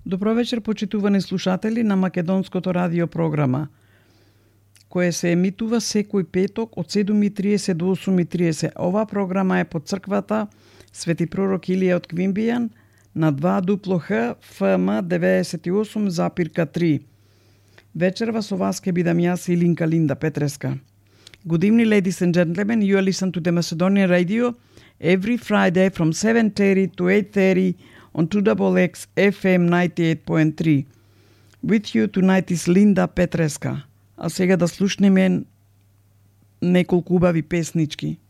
Добро вечер, почитувани слушатели на Македонското радио програма, кое се емитува секој петок од 7:30 до 8:30. Ова програма е по црквата Свети пророк Илија од Квимбијан на 2HH FM 98,3. Вечерва со вас ке бидам јас Илинка Линда Петреска. Good evening, ladies and gentlemen. You are listening to the Macedonian Radio every Friday from 7:30 to 8:30 on 2XX FM 98.3. With you tonight is Linda Петреска. А сега да слушнеме неколку убави песнички.